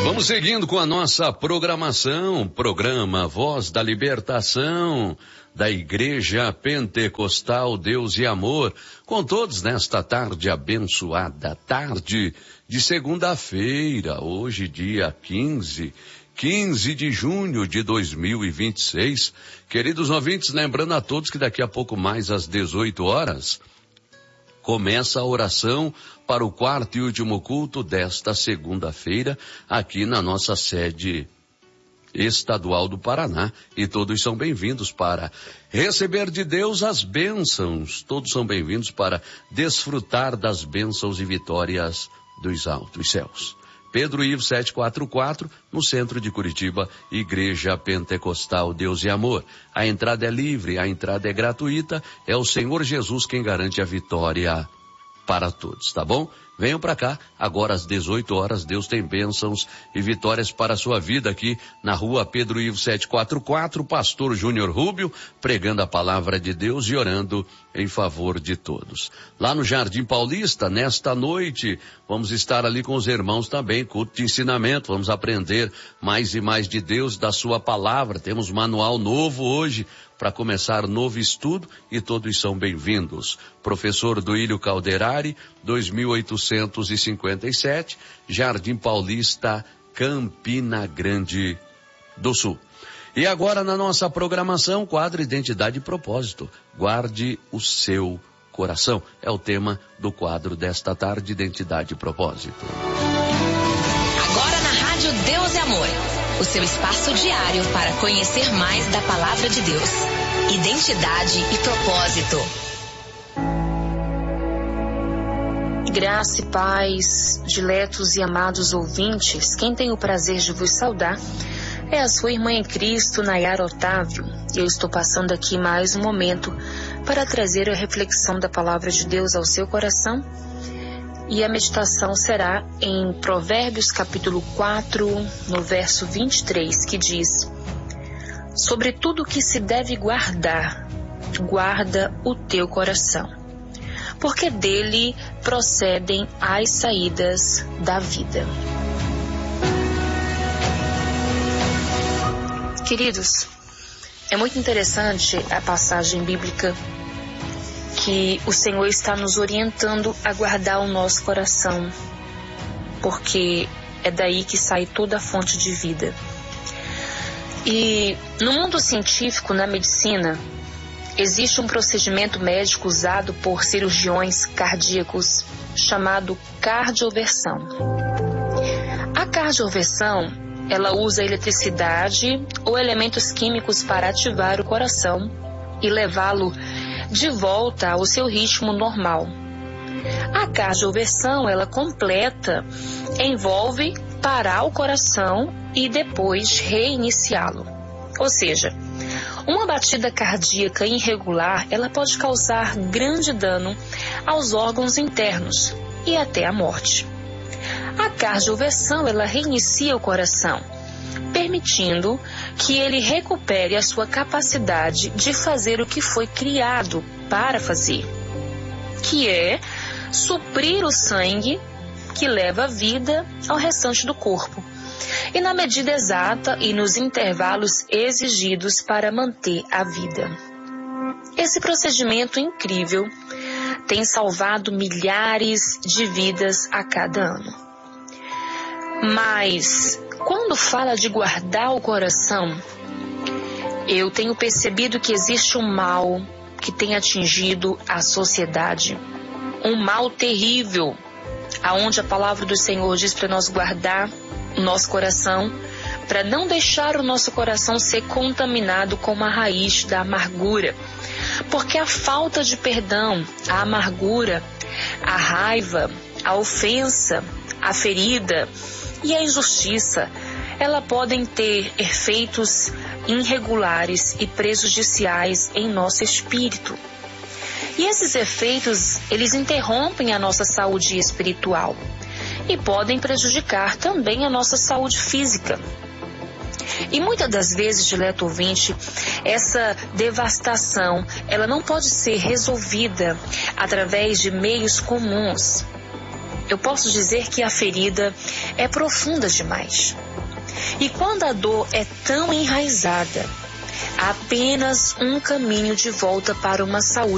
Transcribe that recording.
Vamos seguindo com a nossa programação, programa Voz da Libertação da Igreja Pentecostal Deus e Amor, com todos nesta tarde abençoada, tarde de segunda-feira, hoje dia 15 de junho de 2026. Queridos ouvintes, lembrando a todos que daqui a pouco mais às 18 horas, começa a oração para o quarto e último culto desta segunda-feira, aqui na nossa sede estadual do Paraná. E todos são bem-vindos para receber de Deus as bênçãos. Todos são bem-vindos para desfrutar das bênçãos e vitórias dos altos céus. Pedro Ivo 744, no centro de Curitiba, Igreja Pentecostal Deus e Amor. A entrada é livre, a entrada é gratuita, é o Senhor Jesus quem garante a vitória para todos, tá bom? Venham para cá, agora às 18 horas, Deus tem bênçãos e vitórias para a sua vida aqui na rua Pedro Ivo 744, pastor Júnior Rubio, pregando a palavra de Deus e orando em favor de todos. Lá no Jardim Paulista, nesta noite, vamos estar ali com os irmãos também, culto de ensinamento, vamos aprender mais e mais de Deus, da sua palavra. Temos manual novo hoje, para começar novo estudo, e todos são bem-vindos. Professor Duílio Calderari, 2857, Jardim Paulista, Campina Grande do Sul. E agora na nossa programação, quadro Identidade e Propósito. Guarde o seu coração. É o tema do quadro desta tarde, Identidade e Propósito. Agora na Rádio Deus e Amor. O seu espaço diário para conhecer mais da Palavra de Deus. Identidade e propósito. Graça e paz, diletos e amados ouvintes, quem tem o prazer de vos saudar é a sua irmã em Cristo, Nayara Otávio. E eu estou passando aqui mais um momento para trazer a reflexão da Palavra de Deus ao seu coração. E a meditação será em Provérbios capítulo 4, no verso 23, que diz: sobre tudo que se deve guardar, guarda o teu coração, porque dele procedem as saídas da vida. Queridos, é muito interessante a passagem bíblica que o Senhor está nos orientando a guardar o nosso coração, porque é daí que sai toda a fonte de vida. E no mundo científico, na medicina, existe um procedimento médico usado por cirurgiões cardíacos chamado cardioversão. A cardioversão, ela usa eletricidade ou elementos químicos para ativar o coração e levá-lo de volta ao seu ritmo normal. A cardioversão, ela completa, envolve parar o coração e depois reiniciá-lo. Ou seja, uma batida cardíaca irregular, ela pode causar grande dano aos órgãos internos e até a morte. A cardioversão, ela reinicia o coração, permitindo que ele recupere a sua capacidade de fazer o que foi criado para fazer, que é suprir o sangue que leva a vida ao restante do corpo, e na medida exata e nos intervalos exigidos para manter a vida. Esse procedimento incrível tem salvado milhares de vidas a cada ano. Mas quando fala de guardar o coração, eu tenho percebido que existe um mal que tem atingido a sociedade. Um mal terrível, aonde a palavra do Senhor diz para nós guardar o nosso coração, para não deixar o nosso coração ser contaminado com a raiz da amargura. Porque a falta de perdão, a amargura, a raiva, a ofensa, a ferida e a injustiça, ela podem ter efeitos irregulares e prejudiciais em nosso espírito. E esses efeitos, eles interrompem a nossa saúde espiritual e podem prejudicar também a nossa saúde física. E muitas das vezes, dileto ouvinte, essa devastação, ela não pode ser resolvida através de meios comuns. eu posso dizer que a ferida é profunda demais. E quando a dor é tão enraizada, há apenas um caminho de volta para uma saúde